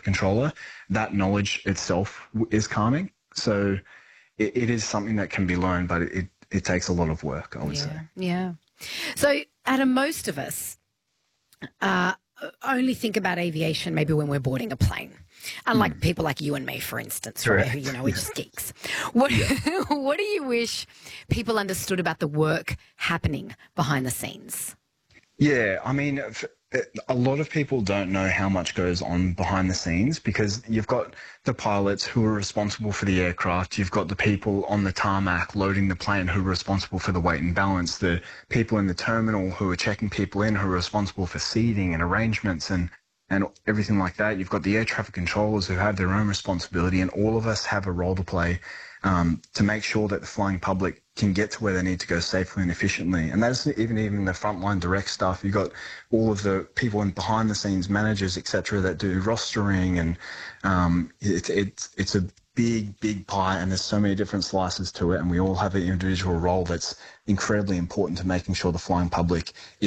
controller, that knowledge itself is calming. So it is something that can be learned, but it takes a lot of work, I would say. Yeah. So, Adam, most of us only think about aviation maybe when we're boarding a plane. Unlike people like you and me, for instance, right? Who, we're just geeks. What do you wish people understood about the work happening behind the scenes? Yeah, I mean, a lot of people don't know how much goes on behind the scenes because you've got the pilots who are responsible for the aircraft, you've got the people on the tarmac loading the plane who are responsible for the weight and balance, the people in the terminal who are checking people in who are responsible for seating and arrangements and everything like that. You've got the air traffic controllers who have their own responsibility, and all of us have a role to play to make sure that the flying public can get to where they need to go safely and efficiently. And that's even the frontline direct stuff. You've got all of the people in behind the scenes, managers, etc., that do rostering, and it's a big pie, and there's so many different slices to it, and we all have an individual role that's incredibly important to making sure the flying public